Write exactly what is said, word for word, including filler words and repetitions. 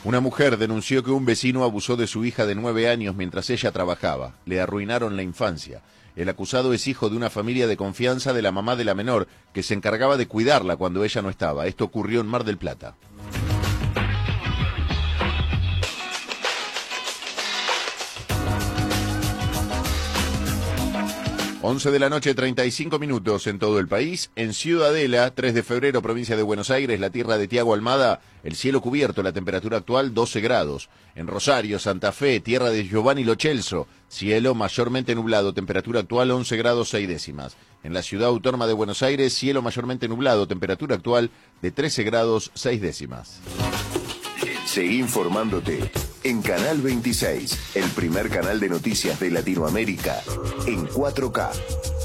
Una mujer denunció que un vecino abusó de su hija de nueve años mientras ella trabajaba. Le arruinaron la infancia. El acusado es hijo de una familia de confianza de la mamá de la menor, que se encargaba de cuidarla cuando ella no estaba. Esto ocurrió en Mar del Plata. once de la noche, treinta y cinco minutos en todo el país. En Ciudadela, tres de febrero, provincia de Buenos Aires, la tierra de Tiago Almada, el cielo cubierto, la temperatura actual doce grados. En Rosario, Santa Fe, tierra de Giovanni Lo Celso, cielo mayormente nublado, temperatura actual once grados seis décimas. En la ciudad autónoma de Buenos Aires, cielo mayormente nublado, temperatura actual de trece grados seis décimas. Seguí informándote en Canal veintiséis, el primer canal de noticias de Latinoamérica, en cuatro K.